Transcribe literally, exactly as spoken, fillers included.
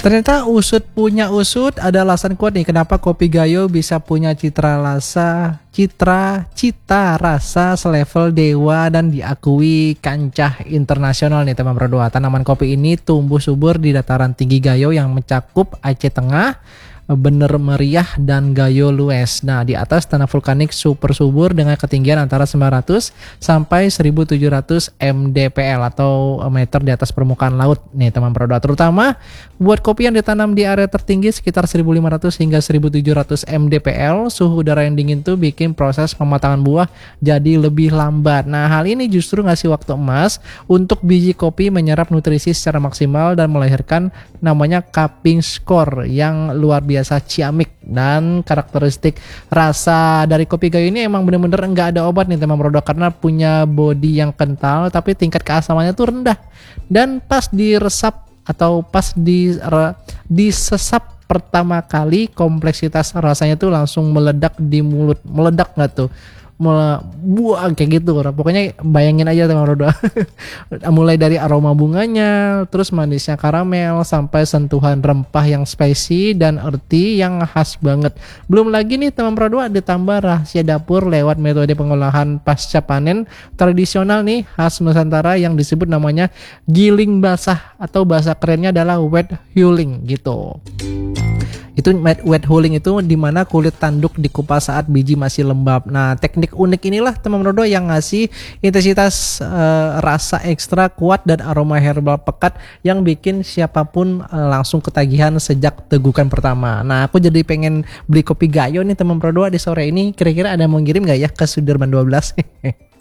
Ternyata usut punya usut, ada alasan kuat nih kenapa kopi Gayo bisa punya citra rasa, citra cita rasa selevel dewa dan diakui kancah internasional nih teman berdua. Tanaman kopi ini tumbuh subur di dataran tinggi Gayo yang mencakup Aceh Tengah, Bener Meriah dan Gayo Lues. Nah, di atas tanah vulkanik super subur dengan ketinggian antara sembilan ratus sampai seribu tujuh ratus mdpl atau meter di atas permukaan laut nih teman berdua. Terutama buat kopi yang ditanam di area tertinggi sekitar seribu lima ratus hingga seribu tujuh ratus mdpl, suhu udara yang dingin tuh bikin proses pematangan buah jadi lebih lambat. Nah, hal ini justru ngasih waktu emas untuk biji kopi menyerap nutrisi secara maksimal dan melahirkan namanya cupping score yang luar biasa biasa ciamik. Dan karakteristik rasa dari kopi Gayo ini emang bener-bener enggak ada obat nih teman produk, karena punya body yang kental tapi tingkat keasamannya tuh rendah, dan pas diresap atau pas di disesap pertama kali kompleksitas rasanya tuh langsung meledak di mulut. Meledak nggak tuh? Buah kayak gitu, pokoknya bayangin aja teman berdua. Mulai dari aroma bunganya, terus manisnya karamel, sampai sentuhan rempah yang spicy dan earthy yang khas banget. Belum lagi nih teman berdua ditambah rahasia dapur lewat metode pengolahan pasca panen tradisional nih khas Nusantara yang disebut namanya giling basah, atau bahasa kerennya adalah wet hulling gitu. Itu wet hulling itu dimana kulit tanduk dikupas saat biji masih lembab. Nah, teknik unik inilah teman berdua yang ngasih intensitas uh, rasa ekstra kuat dan aroma herbal pekat yang bikin siapapun uh, langsung ketagihan sejak tegukan pertama. Nah, aku jadi pengen beli kopi Gayo nih teman berdua di sore ini. Kira-kira ada yang mau ngirim gak ya ke Sudirman dua belas?